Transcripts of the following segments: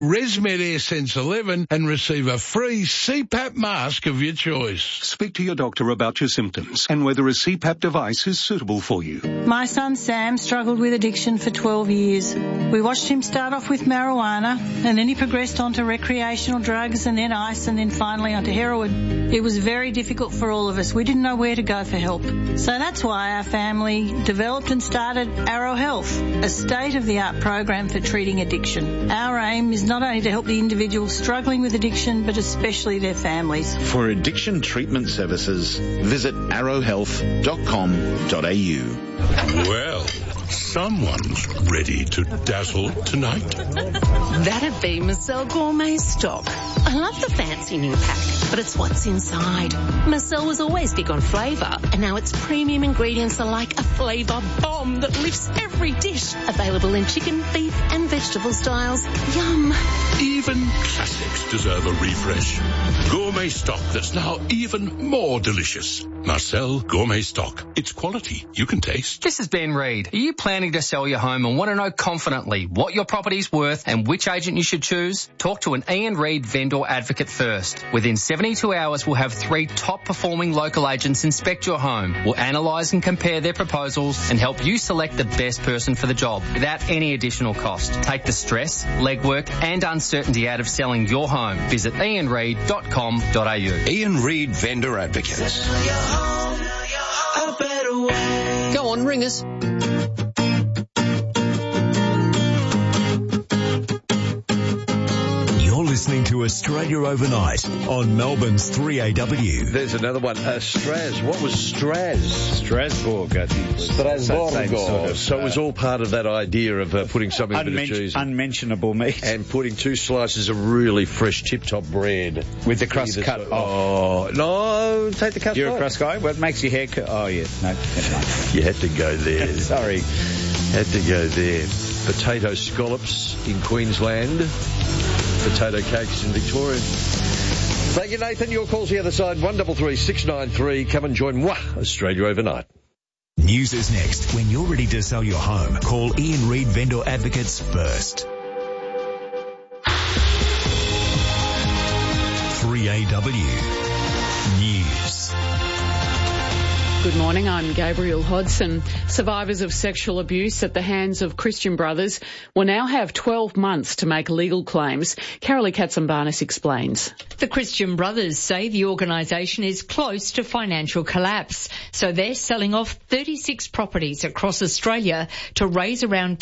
ResMed AirSense 11 and receive a free CPAP mask of your choice. Speak to your doctor about your symptoms and whether a CPAP device is suitable for you. My son Sam struggled with addiction for 12 years. We watched him start off with marijuana and then he progressed onto recreational drugs and then ice and then finally onto heroin. It was very difficult for all of us. We didn't know where to go for help. So that's why our family developed and started Arrow Health, a state-of-the-art program for treating addiction. Our aim is not only to help the individuals struggling with addiction, but especially their families. For addiction treatment services, visit arrowhealth.com.au. Well, someone's ready to dazzle tonight. That'd be Marcel Gourmet Stock. I love the fancy new pack, but it's what's inside. Marcel was always big on flavour, and now its premium ingredients are like a flavour bomb that lifts every dish. Available in chicken, beef and vegetable styles. Yum. Even classics deserve a refresh. Gourmet Stock that's now even more delicious. Marcel Gourmet Stock. It's quality you can taste. This is Ben Reid. Are you planning to sell your home and want to know confidently what your property's worth and which agent you should choose? Talk to an Ian Reid vendor advocate first. Within 72 hours, we'll have 3 top-performing local agents inspect your home. We'll analyse and compare their proposals and help you select the best person for the job without any additional cost. Take the stress, legwork and uncertainty out of selling your home. Visit ianreid.com.au. Ian Reid Vendor Advocates. Go on, ring us. You're listening to Australia Overnight on Melbourne's 3AW. There's another one. Straz. What was Straz? Strasbourg, I think. Strasbourg. So it was all part of that idea of putting something with a cheese. Unmentionable meat. And putting 2 slices of really fresh tip-top bread. With the crust cut off. Oh, no, take the crust off. You're a crust guy? Well, it makes your hair Oh, yeah. No, never mind. You had to go there. Sorry. Had to go there. Potato scallops in Queensland. Potato cakes in Victoria. Thank you, Nathan. Your call's the other side. 133 693. Come and join Australia Overnight. News is next. When you're ready to sell your home, call Ian Reid Vendor Advocates first. 3AW News. Good morning, I'm Gabrielle Hodson. Survivors of sexual abuse at the hands of Christian Brothers will now have 12 months to make legal claims. Carolee Katsambarnis explains. The Christian Brothers say the organisation is close to financial collapse, so they're selling off 36 properties across Australia to raise around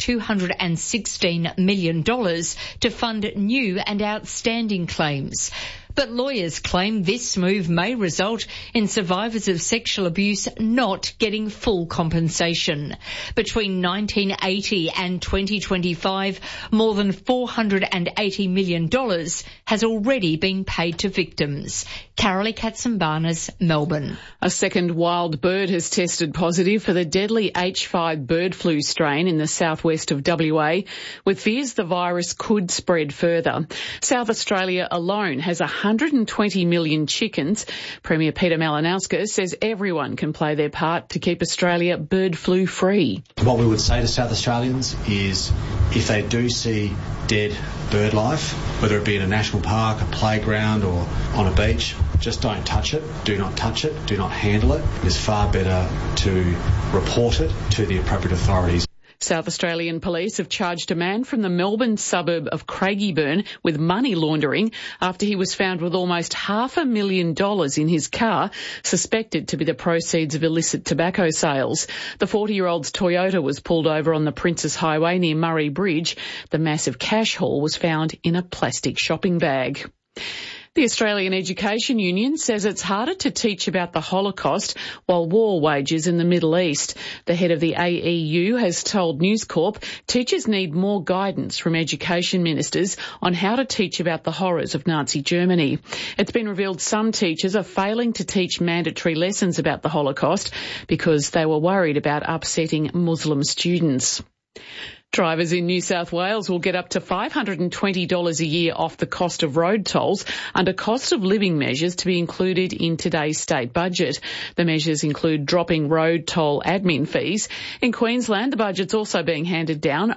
$216 million to fund new and outstanding claims. But lawyers claim this move may result in survivors of sexual abuse not getting full compensation. Between 1980 and 2025, more than $480 million has already been paid to victims. Carolee Katsambarnis, Melbourne. A second wild bird has tested positive for the deadly H5 bird flu strain in the southwest of WA, with fears the virus could spread further. South Australia alone has 120 million chickens. Premier Peter Malinauskas says everyone can play their part to keep Australia bird flu free. What we would say to South Australians is if they do see dead bird life, whether it be in a national park, a playground or on a beach, just don't touch it, do not touch it, do not handle it. It is far better to report it to the appropriate authorities. South Australian police have charged a man from the Melbourne suburb of Craigieburn with money laundering after he was found with almost $500,000 in his car, suspected to be the proceeds of illicit tobacco sales. The 40-year-old's Toyota was pulled over on the Princes Highway near Murray Bridge. The massive cash haul was found in a plastic shopping bag. The Australian Education Union says it's harder to teach about the Holocaust while war wages in the Middle East. The head of the AEU has told News Corp teachers need more guidance from education ministers on how to teach about the horrors of Nazi Germany. It's been revealed some teachers are failing to teach mandatory lessons about the Holocaust because they were worried about upsetting Muslim students. Drivers in New South Wales will get up to $520 a year off the cost of road tolls under cost of living measures to be included in today's state budget. The measures include dropping road toll admin fees. In Queensland, the budget's also being handed down.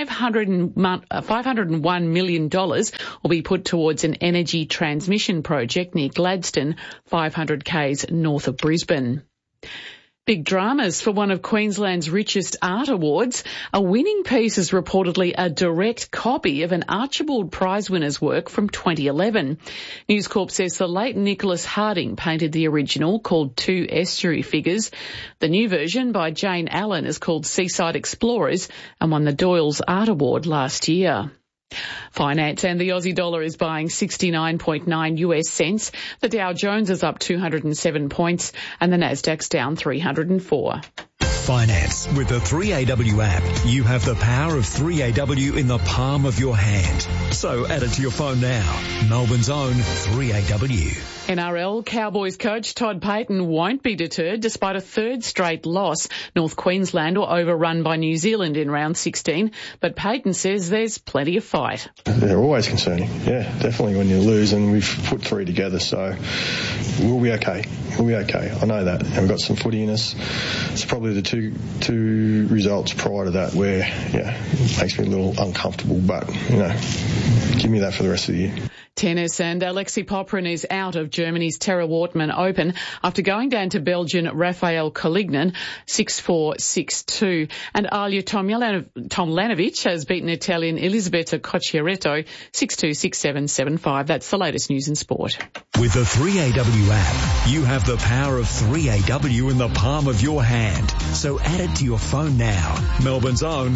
$501 million will be put towards an energy transmission project near Gladstone, 500 k's north of Brisbane. Big dramas for one of Queensland's richest art awards. A winning piece is reportedly a direct copy of an Archibald Prize winner's work from 2011. News Corp says the late Nicholas Harding painted the original, called Two Estuary Figures. The new version by Jane Allen is called Seaside Explorers and won the Doyle's Art Award last year. Finance, and the Aussie dollar is buying 69.9 US cents. The Dow Jones is up 207 points and the Nasdaq's down 304. Finance. With the 3AW app, you have the power of 3AW in the palm of your hand. So add it to your phone now. Melbourne's own 3AW. NRL Cowboys coach Todd Payten won't be deterred despite a third straight loss. North Queensland were overrun by New Zealand in round 16, but Payten says there's plenty of fight. They're always concerning, yeah, definitely when you lose, and we've put three together, so we'll be okay. We'll be okay. I know that, and we've got some footy in us. It's probably the two results prior to that where, yeah, it makes me a little uncomfortable, but, you know, give me that for the rest of the year. Tennis, and Alexei Popyrin is out of Germany's Terra Wortmann Open after going down to Belgian Rafael Kolignan 6-4, 6-2. And Alja Tomljanovic has beaten Italian Elisabetta Cocciaretto 6-2, 6-7, 7-5. That's the latest news in sport. With the 3AW app, you have the power of 3AW in the palm of your hand. So add it to your phone now. Melbourne's own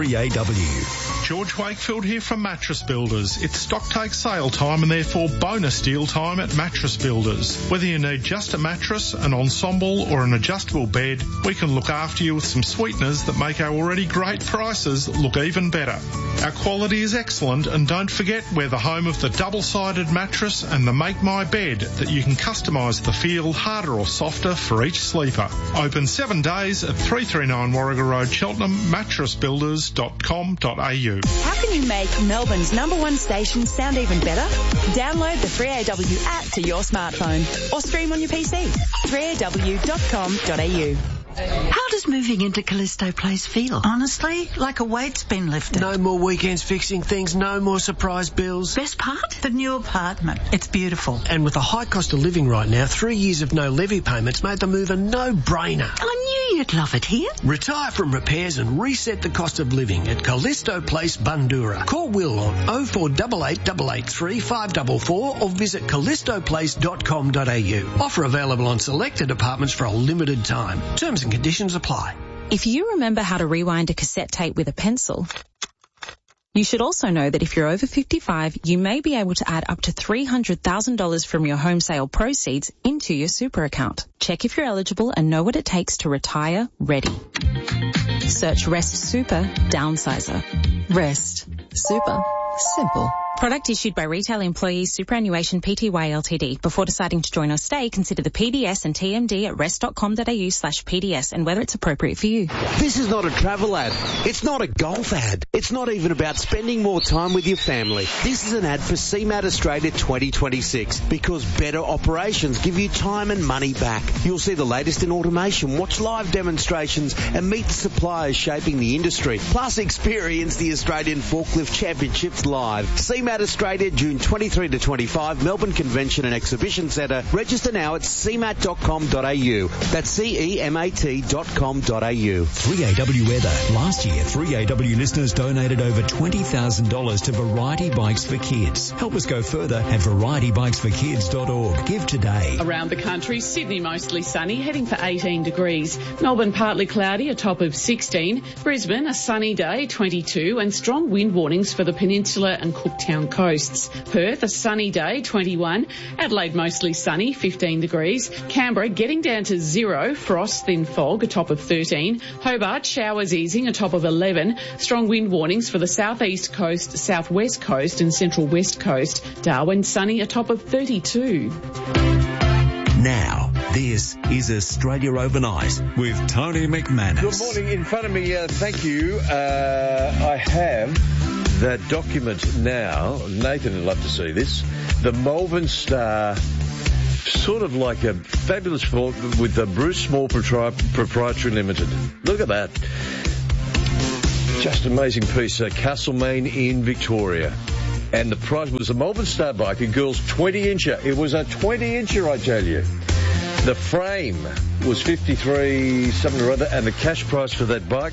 3AW. George Wakefield here from Mattress Builders. It's stocktake sale time and therefore bonus deal time at Mattress Builders. Whether you need just a mattress, an ensemble or an adjustable bed, we can look after you with some sweeteners that make our already great prices look even better. Our quality is excellent, and don't forget we're the home of the double-sided mattress and the Make My Bed that you can customise the feel harder or softer for each sleeper. Open 7 days at 339 Warragul Road, Cheltenham, mattressbuilders.com.au. How can you make Melbourne's #1 station sound even better? Download the 3AW app to your smartphone or stream on your PC. 3AW.com.au. How does moving into Callisto Place feel? Honestly, like a weight's been lifted. No more weekends fixing things, no more surprise bills. Best part? The new apartment. It's beautiful. And with the high cost of living right now, 3 years of no levy payments made the move a no-brainer. I knew you'd love it here. Retire from repairs and reset the cost of living at Callisto Place, Bundoora. Call Will on 0488 883 544 or visit callistoplace.com.au. Offer available on selected apartments for a limited time. Terms and conditions apply. If you remember how to rewind a cassette tape with a pencil, you should also know that if you're over 55, you may be able to add up to $300,000 from your home sale proceeds into your super account. Check if you're eligible and know what it takes to retire ready. Search Rest Super Downsizer. Rest Super Simple. Product issued by Retail Employees Superannuation Pty Ltd. Before deciding to join or stay, consider the PDS and TMD at rest.com.au/PDS and whether it's appropriate for you. This is not a travel ad. It's not a golf ad. It's not even about spending more time with your family. This is an ad for CMAT Australia 2026 because better operations give you time and money back. You'll see the latest in automation, watch live demonstrations and meet the suppliers shaping the industry. Plus experience the Australian Forklift Championships live. CMAT Australia, June 23 to 25, Melbourne Convention and Exhibition Centre. Register now at cmat.com.au. That's CEMAT.com.au. 3AW weather. Last year, 3AW listeners donated over $20,000 to Variety Bikes for Kids. Help us go further at varietybikesforkids.org. Give today. Around the country, Sydney mostly sunny, heading for 18 degrees. Melbourne partly cloudy, a top of 16. Brisbane, a sunny day, 22, and strong wind warnings for the Peninsula and Cooktown coasts. Perth, a sunny day, 21. Adelaide, mostly sunny, 15 degrees. Canberra, getting down to 0. Frost, then fog, a top of 13. Hobart, showers easing, a top of 11. Strong wind warnings for the southeast coast, southwest coast and central west coast. Darwin, sunny, a top of 32. Now, This is Australia Overnight with Tony McManus. Good morning. In front of me, thank you. I have that document now. Nathan would love to see this. The Melbourne Star, sort of like a fabulous sport with the Bruce Small Proprietary Limited. Look at that. Just an amazing piece. Castlemaine in Victoria. And the prize was a Melbourne Star bike, a girl's 20-incher. It was a 20-incher, I tell you. The frame was $53 something or other, and the cash price for that bike,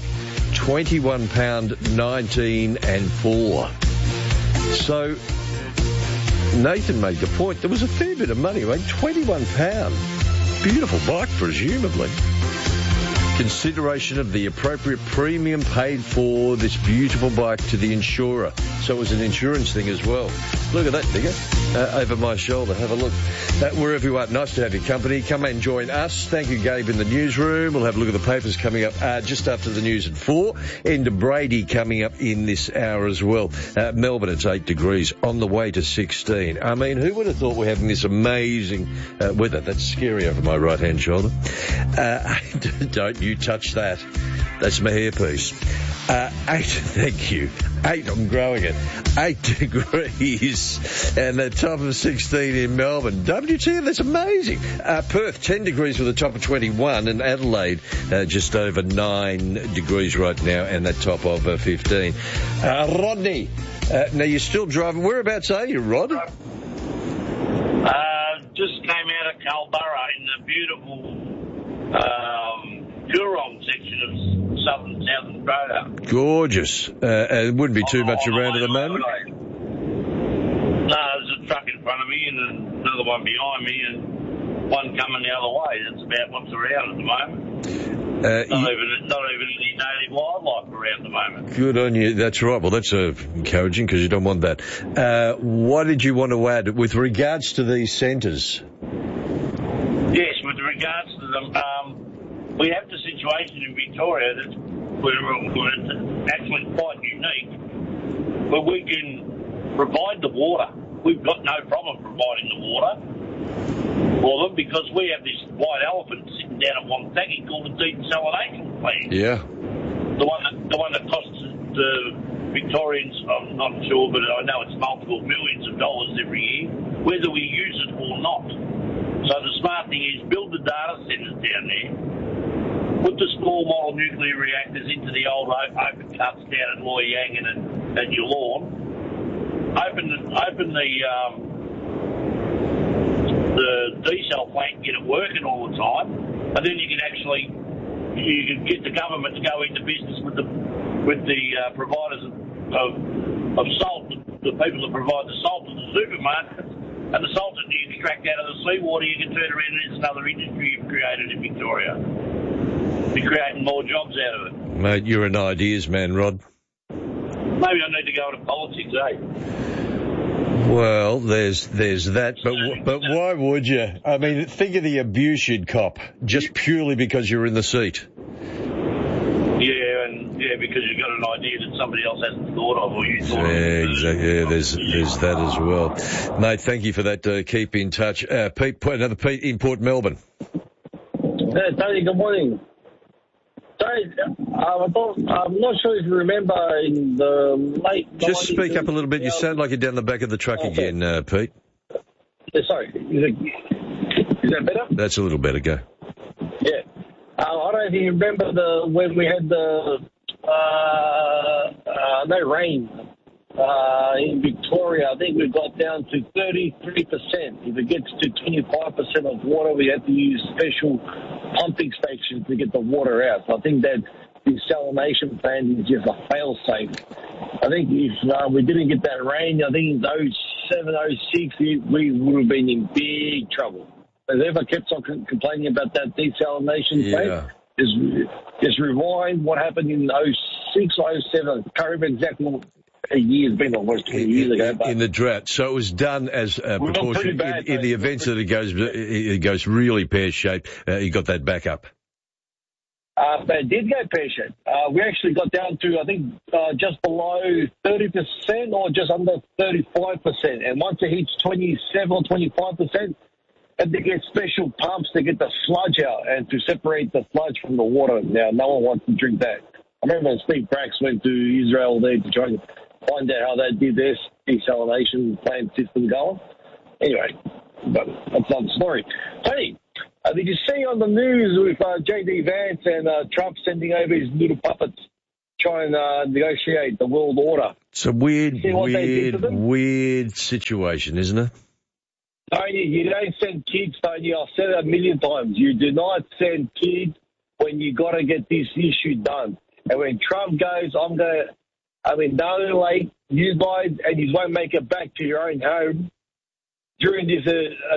£21.19 and 4. So Nathan made the point. There was a fair bit of money, right? £21. Beautiful bike, presumably. Consideration of the appropriate premium paid for this beautiful bike to the insurer. So it was an insurance thing as well. Look at that, digger. Over my shoulder. Have a look. Wherever you are, nice to have your company. Come and join us. Thank you, Gabe, in the newsroom. We'll have a look at the papers coming up just after the news at 4. Into Brady coming up in this hour as well. Melbourne, it's 8 degrees. On the way to 16. I mean, who would have thought we're having this amazing weather? That's scary over my right-hand shoulder. Don't you touch that. That's my hairpiece. 8, thank you. 8, I'm growing it. 8 degrees and the top of 16 in Melbourne. WT, that's amazing. Perth, 10 degrees with a top of 21, and Adelaide, just over 9 degrees right now and that top of 15. Rodney, now you're still driving. Whereabouts are you, Rod? Just came out of Culburra in the beautiful Coorong section of South Australia. Gorgeous. It wouldn't be too much around at the moment. No, there's a truck in front of me and another one behind me and one coming the other way. That's about what's around at the moment. Not even any native wildlife around at the moment. Good on you. That's right. Well, that's encouraging because you don't want that. What did you want to add with regards to these centres? Yes, with regards to them, we have the situation in Victoria that's actually quite unique, where we can provide the water. We've got no problem providing the water for them because we have this white elephant sitting down at Wonthaggi called the desalination plant. Yeah. The one that costs the Victorians, I'm not sure, but I know it's multiple millions of dollars every year, whether we use it or not. So the smart thing is build the data centres down there, put the small model nuclear reactors into the old open cuts down at Loy Yang and at your lawn. Open the desal plant, get it working all the time, and then you can get the government to go into business with the providers of salt, the people that provide the salt to the supermarkets, and the salt that you extract out of the seawater, you can turn around and there's another industry you've created in Victoria. Be creating more jobs out of it. Mate, you're an ideas man, Rod. Maybe I need to go into politics, eh? Well, there's that, but why would you? I mean, think of the abuse you'd cop just purely because you're in the seat. Yeah, because you've got an idea that somebody else hasn't thought of, or you thought of. Exactly. Yeah, there's that as well. Mate, thank you for that. Keep in touch. Pete in Port Melbourne. Tony, good morning. Tony, I'm not sure if you remember in the late 90s... Just speak up a little bit. You sound like you're down the back of the truck again, Pete. Yeah, sorry. Is that better? That's a little better. Go. Yeah. I don't know if you remember when we had the no rain in Victoria. I think we got down to 33%. If it gets to 25% of water, we have to use special pumping stations to get the water out. So I think that desalination plant is just a fail-safe. I think if we didn't get that rain, I think in 07, 06, we would have been in big trouble. As everyone kept on complaining about that desalination plant, just rewind what happened in 06, 07. I can't remember exactly what a year has been, almost 20 years ago. But in the drought. So it was done as a precaution in the events that it goes really pear-shaped. You got that back up. But it did go pear-shaped. We actually got down to, I think, just below 30% or just under 35%. And once it hits 27 or 25%, And they get special pumps to get the sludge out and to separate the sludge from the water. Now, no one wants to drink that. I remember when Steve Brax went to Israel there to try and find out how they did their desalination plant system going. Anyway, but that's another story. Tony, did you see on the news with J.D. Vance and Trump sending over his little puppets trying to negotiate the world order? It's a weird situation, isn't it? Tony, you don't send kids, Tony. I've said it a million times. You do not send kids when you got to get this issue done. And when Trump goes, no late, you guys, and you won't make it back to your own home during this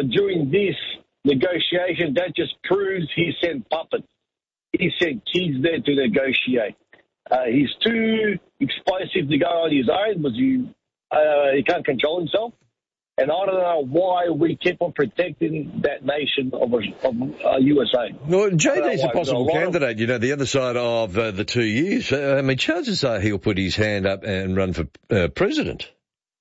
negotiation. That just proves he sent puppets. He sent kids there to negotiate. He's too explosive to go on his own because he can't control himself. And I don't know why we keep on protecting that nation of USA. No, JD's a possible candidate, the other side of the 2 years. Chances are he'll put his hand up and run for president.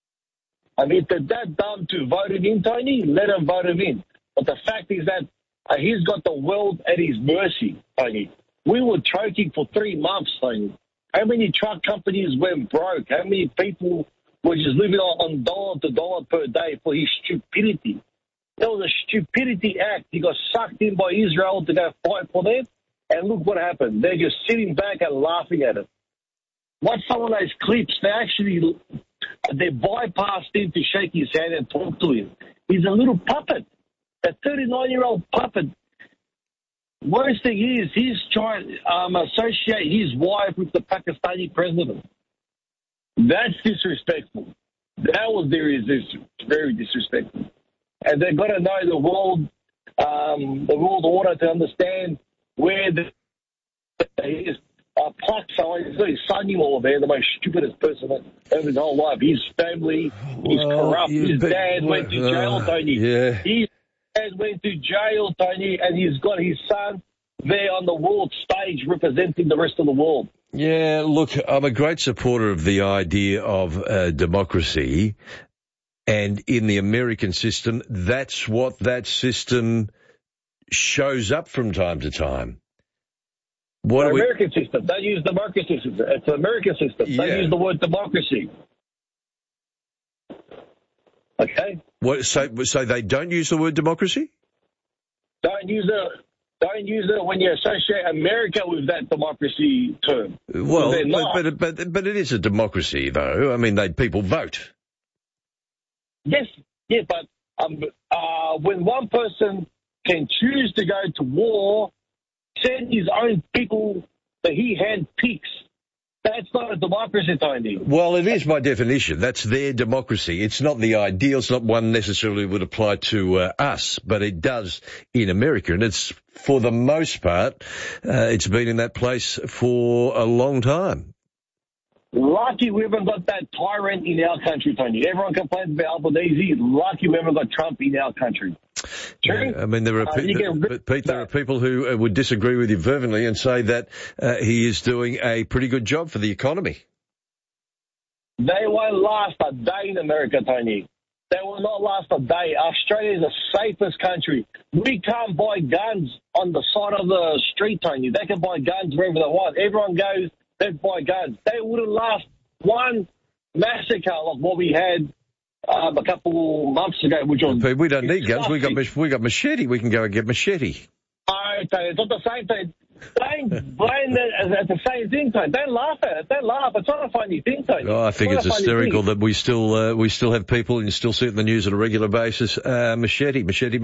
If they're that dumb to vote him in, Tony, let him vote him in. But the fact is that he's got the world at his mercy, Tony. We were choking for 3 months, Tony. How many truck companies went broke? How many people were just living on dollar to dollar per day for his stupidity? That was a stupidity act. He got sucked in by Israel to go fight for them, and look what happened. They're just sitting back and laughing at it. Watch some of those clips. They bypassed him to shake his hand and talk to him. He's a little puppet, a 39-year-old puppet. Worst thing is, he's trying to associate his wife with the Pakistani president. That's disrespectful. That was very disrespectful. And they've got to know the world order to understand where he is. Pluck someone, he's got his son-in-law there, the most stupidest person of his whole life. His family is corrupt. His dad went to jail, Tony. Yeah. His dad went to jail, Tony, and he's got his son there on the world stage representing the rest of the world. Yeah, look, I'm a great supporter of the idea of democracy, and in the American system, that's what that system shows up from time to time. American system. Don't use democracy system. It's an American system. Yeah. Don't use the word democracy. Okay? So they don't use the word democracy? Don't use it when you associate America with that democracy term. Well, but it is a democracy, though. People vote. Yes, yeah, but when one person can choose to go to war, send his own people that he handpicks, that's not a democracy, Tony. Well, it is by definition. That's their democracy. It's not the ideal. It's not one necessarily would apply to us, but it does in America. And it's, for the most part, it's been in that place for a long time. Lucky we haven't got that tyrant in our country, Tony. Everyone complains about Albanese. Lucky we haven't got Trump in our country. True? Yeah, there are people who would disagree with you fervently and say that he is doing a pretty good job for the economy. They won't last a day in America, Tony. They will not last a day. Australia is the safest country. We can't buy guns on the side of the street, Tony. They can buy guns wherever they want. Everyone goes, they buy guns. They wouldn't last one massacre like what we had a couple months ago, which was... We don't need guns. We got machete. We can go and get machete. Okay, it's not the same thing. Don't blame it as the same thing, Tony. Don't laugh at it. Don't laugh. It's not a funny thing, Tony. I think it's hysterical that we still have people, and you still see it in the news on a regular basis, machete.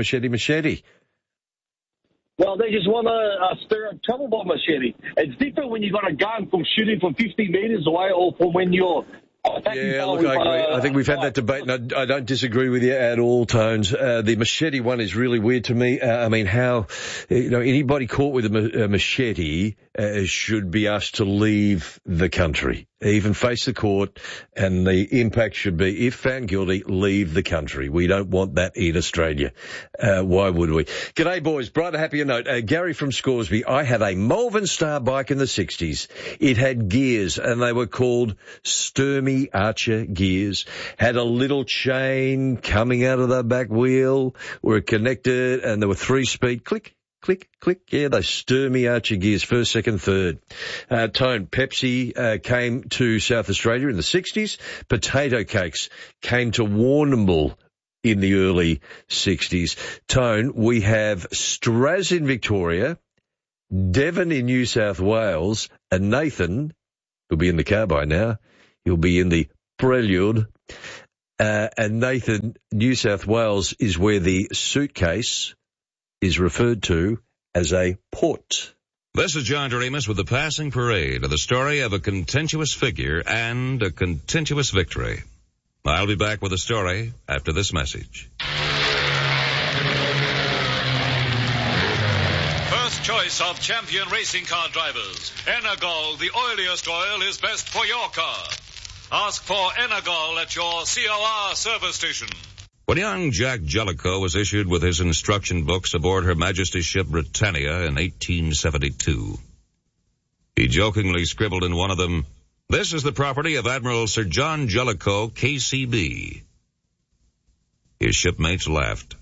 Well, they just want to stir up trouble by machete. It's different when you got a gun from shooting from 50 metres away or from when you're... Yeah, look, I agree. I think we've had that debate, and I don't disagree with you at all, Tones. The machete one is really weird to me. How, anybody caught with a machete should be asked to leave the country, even face the court, and the impact should be, if found guilty, leave the country. We don't want that in Australia. Why would we? G'day, boys. Brighter, happier note. Gary from Scoresby. I had a Malvern Star bike in the 60s. It had gears, and they were called Sturmey Archer gears. Had a little chain coming out of the back wheel, were connected, and there were 3-speed click, click, click. Yeah, those Sturmey Archer gears, first, second, third. Tone, Pepsi came to South Australia in the 60s. Potato cakes came to Warrnambool in the early 60s. Tone, we have Straz in Victoria, Devon in New South Wales, and Nathan, who'll be in the car by now, he'll be in the Prelude. And Nathan, New South Wales is where the suitcase is referred to as a port. This is John Doremus with the Passing Parade, the story of a contentious figure and a contentious victory. I'll be back with a story after this message. First choice of champion racing car drivers. Energol, the oiliest oil, is best for your car. Ask for Energol at your COR service station. When young Jack Jellicoe was issued with his instruction books aboard Her Majesty's ship Britannia in 1872, he jokingly scribbled in one of them, "This is the property of Admiral Sir John Jellicoe, KCB." His shipmates laughed.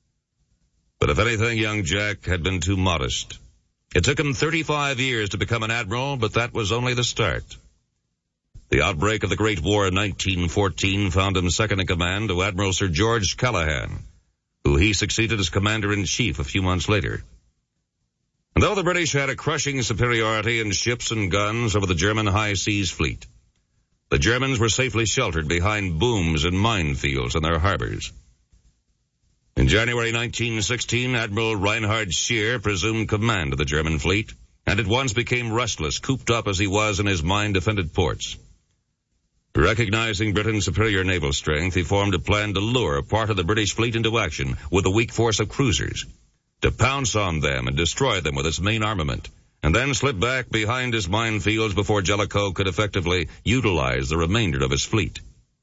But if anything, young Jack had been too modest. It took him 35 years to become an admiral, but that was only the start. The outbreak of the Great War in 1914 found him second in command to Admiral Sir George Callahan, who he succeeded as commander-in-chief a few months later. And though the British had a crushing superiority in ships and guns over the German high seas fleet, the Germans were safely sheltered behind booms and minefields in their harbors. In January 1916, Admiral Reinhard Scheer presumed command of the German fleet, and at once became restless, cooped up as he was in his mine-defended ports. Recognizing Britain's superior naval strength, he formed a plan to lure part of the British fleet into action with a weak force of cruisers, to pounce on them and destroy them with its main armament, and then slip back behind his minefields before Jellicoe could effectively utilize the remainder of his fleet.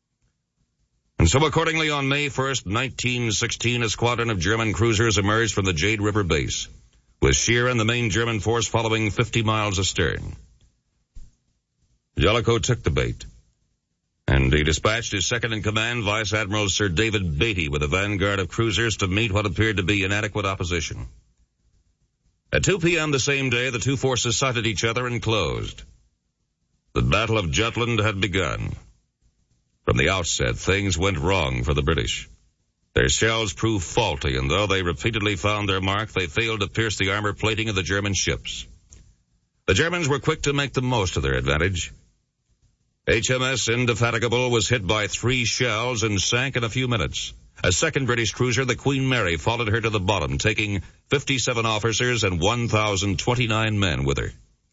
And so accordingly, on May 1st, 1916, a squadron of German cruisers emerged from the Jade River base, with Scheer and the main German force following 50 miles astern. Jellicoe took the bait, and he dispatched his second-in-command, Vice Admiral Sir David Beatty, with a vanguard of cruisers to meet what appeared to be inadequate opposition. At 2 p.m. the same day, the two forces sighted each other and closed. The Battle of Jutland had begun. From the outset, things went wrong for the British. Their shells proved faulty, and though they repeatedly found their mark, they failed to pierce the armor plating of the German ships. The Germans were quick to make the most of their advantage. HMS Indefatigable was hit by 3 shells and sank in a few minutes. A second British cruiser, the Queen Mary, followed her to the bottom, taking 57 officers and 1,029 men with her.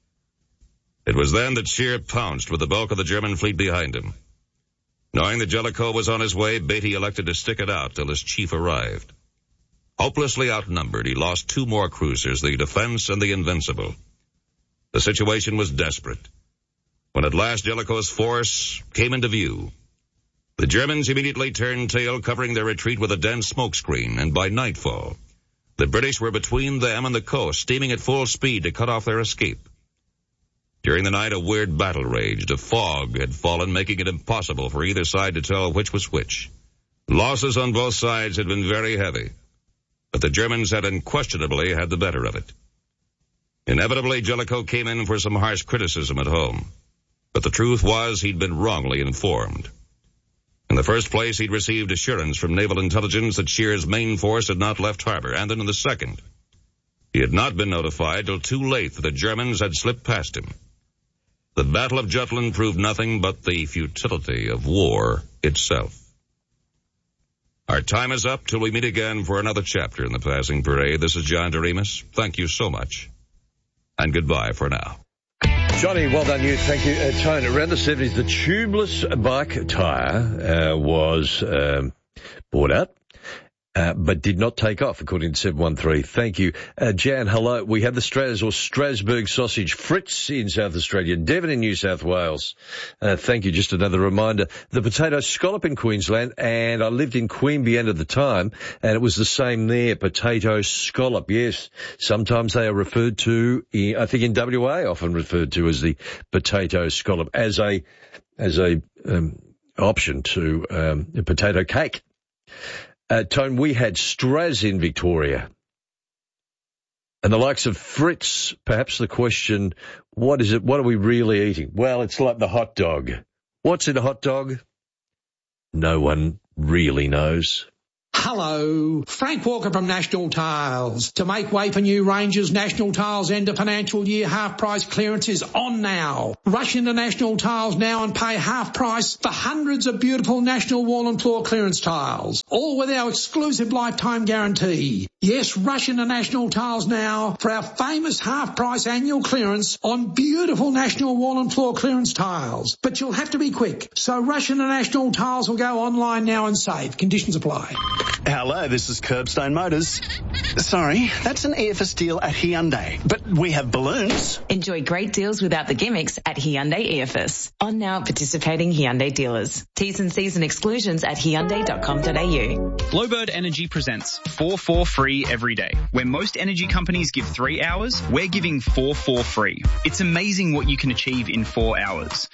It was then that Scheer pounced with the bulk of the German fleet behind him. Knowing that Jellicoe was on his way, Beatty elected to stick it out till his chief arrived. Hopelessly outnumbered, he lost 2 more cruisers, the Defense and the Invincible. The situation was desperate. When at last Jellicoe's force came into view, the Germans immediately turned tail, covering their retreat with a dense smokescreen, and by nightfall, the British were between them and the coast, steaming at full speed to cut off their escape. During the night, a weird battle raged. A fog had fallen, making it impossible for either side to tell which was which. Losses on both sides had been very heavy, but the Germans had unquestionably had the better of it. Inevitably, Jellicoe came in for some harsh criticism at home, but the truth was he'd been wrongly informed. In the first place, he'd received assurance from naval intelligence that Scheer's main force had not left harbor, and then in the second, he had not been notified till too late that the Germans had slipped past him. The Battle of Jutland proved nothing but the futility of war itself. Our time is up till we meet again for another chapter in the Passing Parade. This is John Doremus. Thank you so much, and goodbye for now. Johnny, well done you. Thank you. Tone, around the 70s, the tubeless bike tyre was bought out, but did not take off, according to 713. Thank you. Jan, hello. We have the Strasbourg sausage, Fritz in South Australia, Devon in New South Wales. Thank you. Just another reminder. The potato scallop in Queensland, and I lived in Queanbeyan at the time, and it was the same there, potato scallop. Yes, sometimes they are referred to, I think in WA, often referred to as the potato scallop, as a option to a potato cake. Tone, we had Straz in Victoria. And the likes of Fritz, perhaps the question, what is it? What are we really eating? Well, it's like the hot dog. What's in a hot dog? No one really knows. Hello, Frank Walker from National Tiles. To make way for new ranges, National Tiles end of financial year half price clearance is on now. Rush into National Tiles now and pay half price for hundreds of beautiful National Wall and Floor clearance tiles, all with our exclusive lifetime guarantee. Yes, rush into National Tiles now for our famous half price annual clearance on beautiful National Wall and Floor clearance tiles. But you'll have to be quick, so rush into National Tiles or go online now and save. Conditions apply. Hello, this is Curbstone Motors. Sorry, that's an EFS deal at Hyundai, but we have balloons. Enjoy great deals without the gimmicks at Hyundai EFS. On now at participating Hyundai dealers. T's and C's and exclusions at hyundai.com.au. Glowbird Energy presents 4 for free every day. Where most energy companies give 3 hours, we're giving 4 for free. It's amazing what you can achieve in 4 hours.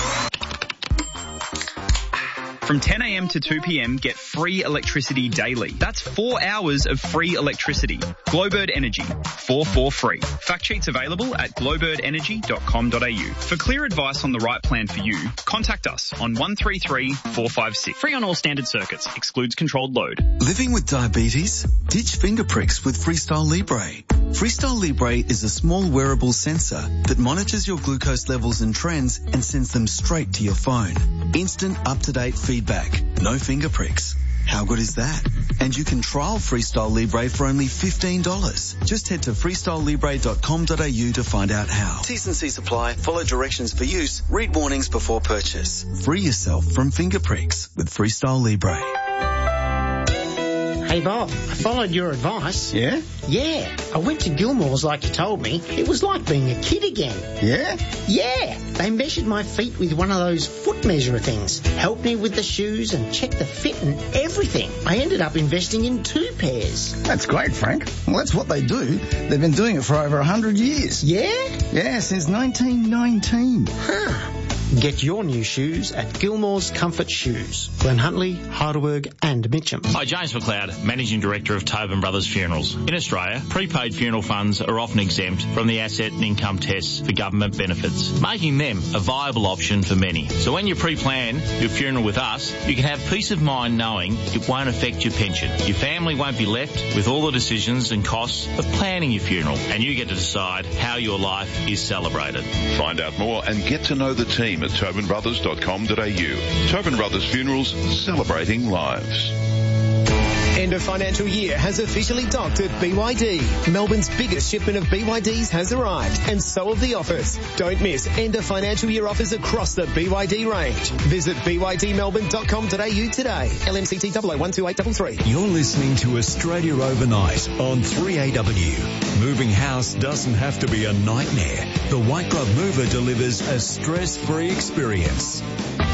From 10 a.m. to 2 p.m, get free electricity daily. That's 4 hours of free electricity. Glowbird Energy, 4 for free. Fact sheets available at glowbirdenergy.com.au. For clear advice on the right plan for you, contact us on 133 456. Free on all standard circuits. Excludes controlled load. Living with diabetes? Ditch finger pricks with Freestyle Libre. Freestyle Libre is a small wearable sensor that monitors your glucose levels and trends and sends them straight to your phone. Instant, up-to-date feedback. No finger pricks. How good is that? And you can trial Freestyle Libre for only $15. Just head to freestylelibre.com.au to find out how. T's and C's apply. Follow directions for use. Read warnings before purchase. Free yourself from finger pricks with Freestyle Libre. Hey Bob, I followed your advice. Yeah? Yeah, I went to Gilmore's like you told me. It was like being a kid again. Yeah? Yeah, they measured my feet with one of those foot measurer things, helped me with the shoes and checked the fit and everything. I ended up investing in 2 pairs. That's great, Frank. Well, that's what they do. They've been doing it for over 100 years. Yeah? Yeah, since 1919. Huh. Get your new shoes at Gilmore's Comfort Shoes. Glen Huntly, Heidelberg and Mitcham. Hi, James McLeod, Managing Director of Tobin Brothers Funerals. In Australia, prepaid funeral funds are often exempt from the asset and income tests for government benefits, making them a viable option for many. So when you pre-plan your funeral with us, you can have peace of mind knowing it won't affect your pension. Your family won't be left with all the decisions and costs of planning your funeral, and you get to decide how your life is celebrated. Find out more and get to know the team at tobinbrothers.com.au. Tobin Brothers Funerals, celebrating lives. End of financial year has officially docked at BYD. Melbourne's biggest shipment of BYDs has arrived, and so have the offers. Don't miss end of financial year offers across the BYD range. Visit bydmelbourne.com.au today. LMCT 001283. You're listening to Australia Overnight on 3AW. Moving house doesn't have to be a nightmare. The White Glove Mover delivers a stress-free experience.